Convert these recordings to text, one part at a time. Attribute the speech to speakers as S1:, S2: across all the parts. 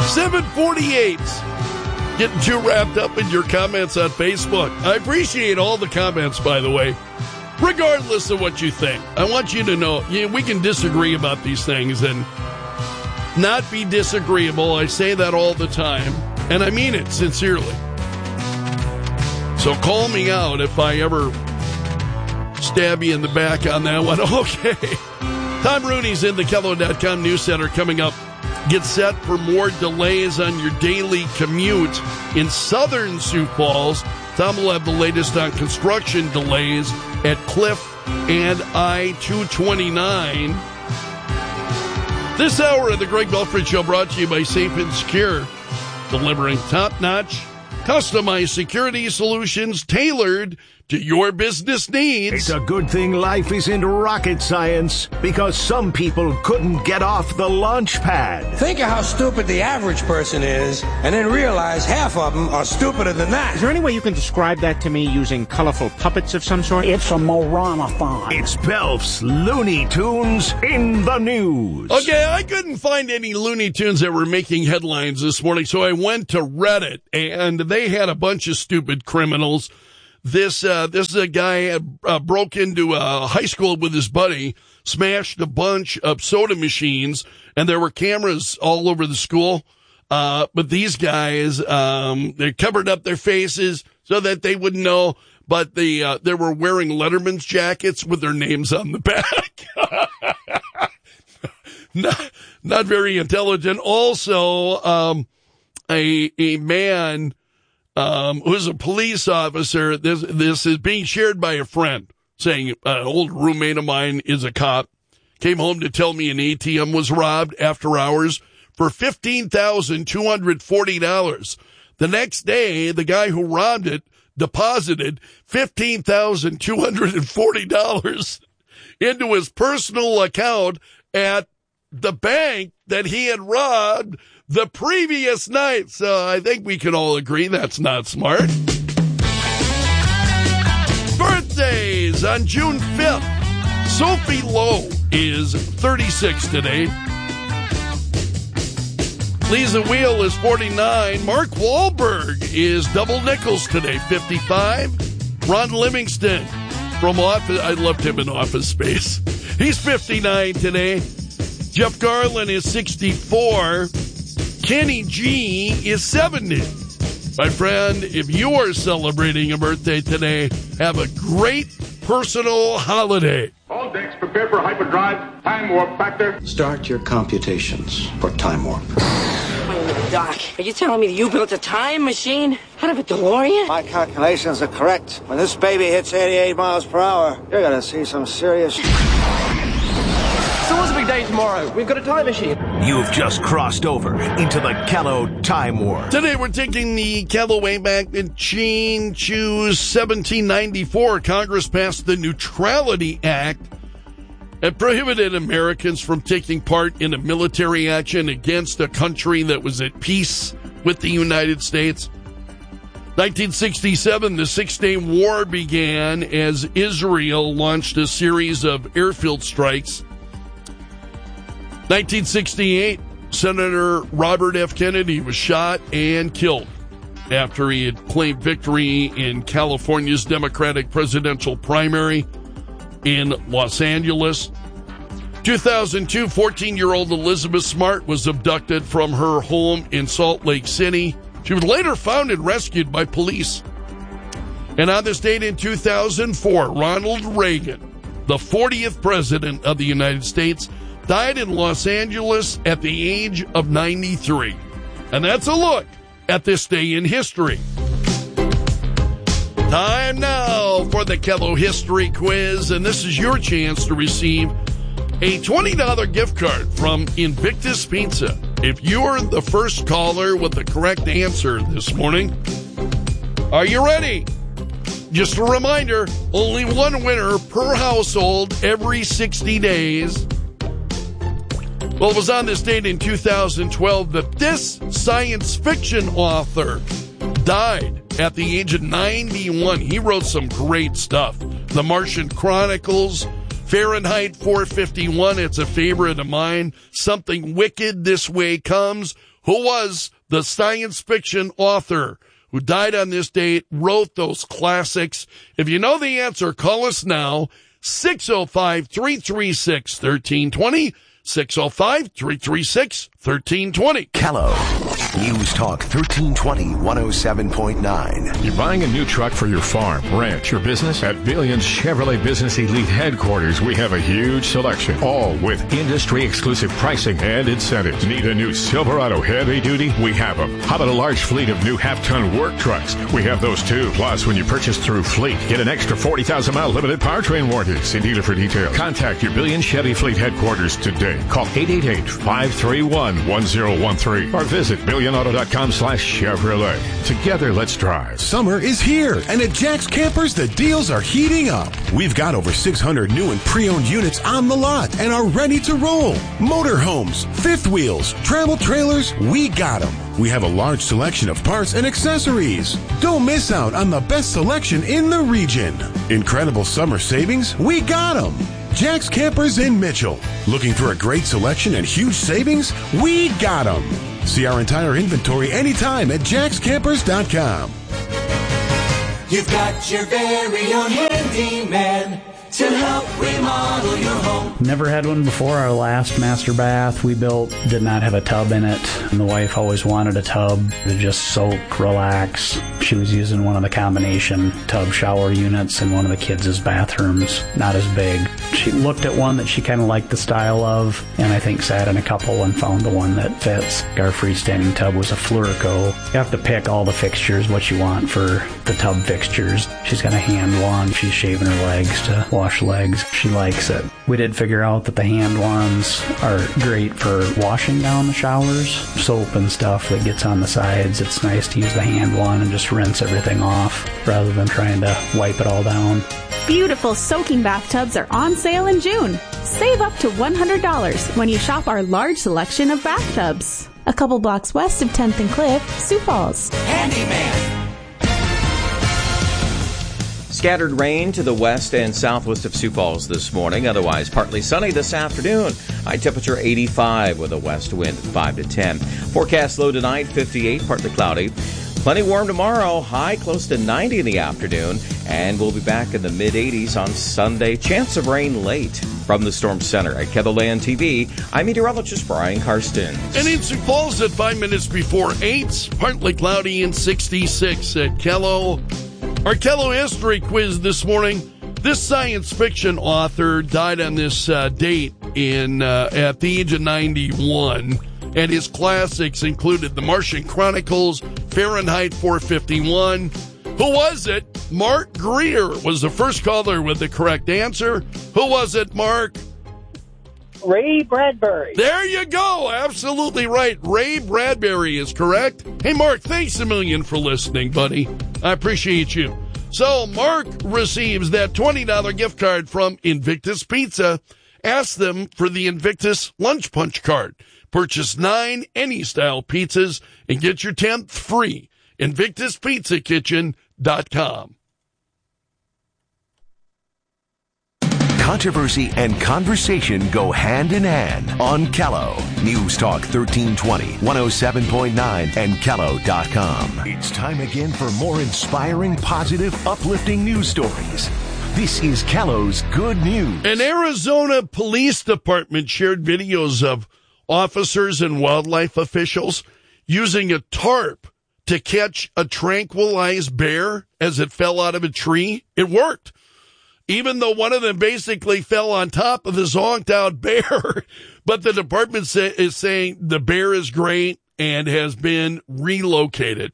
S1: 748. Getting too wrapped up in your comments on Facebook. I appreciate all the comments, by the way. Regardless of what you think, I want you to know we can disagree about these things and not be disagreeable. I say that all the time, and I mean it sincerely. So call me out if I ever stab you in the back on that one. Okay. Tom Rooney's in the Kello.com News Center coming up. Get set for more delays on your daily commute in southern Sioux Falls. Tom will have the latest on construction delays at Cliff and I-229. This hour of the Greg Belford Show brought to you by Safe and Secure, delivering top-notch, customized security solutions tailored to your business needs.
S2: It's a good thing life isn't rocket science, because some people couldn't get off the launch pad.
S3: Think of how stupid the average person is, and then realize half of them are stupider than that.
S4: Is there any way you can describe that to me using colorful puppets of some sort?
S5: It's a Moranathon.
S2: It's Belf's Looney Tunes in the news.
S1: Okay, I couldn't find any Looney Tunes that were making headlines this morning, so I went to Reddit, and they had a bunch of stupid criminals. This is a guy broke into a high school with his buddy, smashed a bunch of soda machines, and there were cameras all over the school. But these guys, they covered up their faces so that they wouldn't know. But they were wearing Letterman's jackets with their names on the back. Not very intelligent. Also, a man. Who's a police officer. This is being shared by a friend, saying an old roommate of mine is a cop. Came home to tell me an ATM was robbed after hours for $15,240. The next day, the guy who robbed it deposited $15,240 into his personal account at the bank that he had robbed the previous night. So I think we can all agree that's not smart. Birthdays on June 5th. Sophie Lowe is 36 today. Lisa Wheel is 49. Mark Wahlberg is double nickels today, 55. Ron Livingston from Office. I loved him in Office Space. He's 59 today. Jeff Garland is 64. Kenny G is 70. My friend, if you are celebrating a birthday today, have a great personal holiday.
S6: All decks prepare for hyperdrive. Time warp factor.
S7: Start your computations for time warp.
S8: Wait a minute, Doc. Are you telling me that you built a time machine out of a DeLorean?
S9: My calculations are correct. When this baby hits 88 miles per hour, you're going to see some serious...
S10: So what's the big day tomorrow? We've got a time machine.
S2: You've just crossed over into the Kello Time Warp.
S1: Today we're taking the Kello way back in Choose 1794. Congress passed the Neutrality Act that prohibited Americans from taking part in a military action against a country that was at peace with the United States. 1967, the Six-Day War began as Israel launched a series of airfield strikes. 1968, Senator Robert F. Kennedy was shot and killed after he had claimed victory in California's Democratic presidential primary in Los Angeles. 2002, 14-year-old Elizabeth Smart was abducted from her home in Salt Lake City. She was later found and rescued by police. And on this date in 2004, Ronald Reagan, the 40th president of the United States, died in Los Angeles at the age of 93. And that's a look at this day in history. Time now for the Kello History Quiz, and this is your chance to receive a $20 gift card from Invictus Pizza. If you're the first caller with the correct answer this morning, are you ready? Just a reminder, only one winner per household every 60 days. Well, it was on this date in 2012 that this science fiction author died at the age of 91. He wrote some great stuff. The Martian Chronicles, Fahrenheit 451, it's a favorite of mine. Something Wicked This Way Comes, Who was the science fiction author who died on this date, wrote those classics? If you know the answer, call us now, 605-336-1320, 605-336-1320.
S2: Kello. News Talk 1320, 107.9.
S5: You're buying a new truck for your farm, ranch, or business? At Billions Chevrolet Business Elite Headquarters, we have a huge selection, all with industry-exclusive pricing and incentives. Need a new Silverado heavy duty? We have them. How about a large fleet of new half-ton work trucks? We have those too. Plus, when you purchase through Fleet, get an extra 40,000-mile limited powertrain warranty. See dealer for details. Contact your Billions Chevy Fleet Headquarters today. Call 888-531-1013 or visit BillionAuto.com/Chevrolet. Together, let's drive.
S11: Summer is here, and at Jack's Campers, the deals are heating up. We've got over 600 new and pre-owned units on the lot and are ready to roll. Motorhomes, fifth wheels, travel trailers, we got them. We have a large selection of parts and accessories. Don't miss out on the best selection in the region. Incredible summer savings, we got them. Jack's Campers in Mitchell. Looking for a great selection and huge savings? We got them. See our entire inventory anytime at jackscampers.com.
S12: You've got your very own handyman to help remodel your home.
S13: Never had one before. Our last master bath we built did not have a tub in it, and the wife always wanted a tub to just soak, relax. She was using one of the combination tub shower units in one of the kids' bathrooms, not as big. She looked at one that she kind of liked the style of, and I think sat in a couple and found the one that fits. Our freestanding tub was a Flurico. You have to pick all the fixtures, what you want for the tub fixtures. She's got a hand wand. She's shaving her legs to wash legs. She likes it. We did figure out that the hand wands are great for washing down the showers. Soap and stuff that gets on the sides. It's nice to use the hand wand and just rinse everything off rather than trying to wipe it all down.
S14: Beautiful soaking bathtubs are on sale in June. Save up to $100 when you shop our large selection of bathtubs. A couple blocks west of 10th and Cliff, Sioux Falls.
S12: Handyman.
S15: Scattered rain to the west and southwest of Sioux Falls this morning. Otherwise, partly sunny this afternoon. High temperature 85 with a west wind 5 to 10. Forecast low tonight 58, partly cloudy. Plenty warm tomorrow. High close to 90 in the afternoon. And we'll be back in the mid-80s on Sunday. Chance of rain late. From the Storm Center at KELOLAND TV, I'm meteorologist Brian Karsten.
S1: And in Sioux Falls at 5 minutes before 8, partly cloudy and 66 at Kello. Our Kello History quiz this morning. This science fiction author died on this date at the age of 91, and his classics included The Martian Chronicles, Fahrenheit 451. Who was it? Mark Greer was the first caller with the correct answer. Who was it, Mark?
S16: Ray Bradbury.
S1: There you go. Absolutely right. Ray Bradbury is correct. Hey, Mark, thanks a million for listening, buddy. I appreciate you. So Mark receives that $20 gift card from Invictus Pizza. Ask them for the Invictus Lunch Punch card. Purchase 9 any-style pizzas and get your 10th free. InvictusPizzaKitchen.com.
S2: Controversy and conversation go hand in hand on Kello. News Talk 1320, 107.9, and Kello.com. It's time again for more inspiring, positive, uplifting news stories. This is Kello's Good News.
S1: An Arizona police department shared videos of officers and wildlife officials using a tarp to catch a tranquilized bear as it fell out of a tree. It worked. Even though one of them basically fell on top of the zonked-out bear. But the department is saying the bear is great and has been relocated.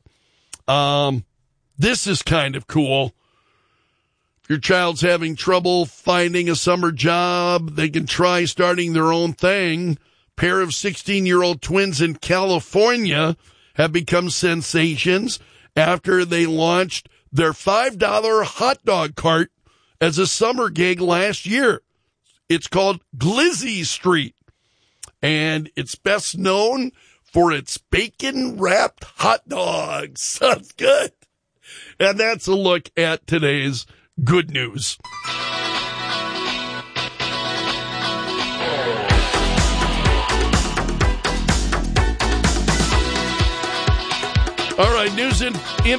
S1: This is kind of cool. If your child's having trouble finding a summer job, they can try starting their own thing. A pair of 16-year-old twins in California have become sensations after they launched their $5 hot dog cart as a summer gig last year. It's called Glizzy Street, and it's best known for its bacon-wrapped hot dogs. Sounds good. And that's a look at today's good news. All right, news and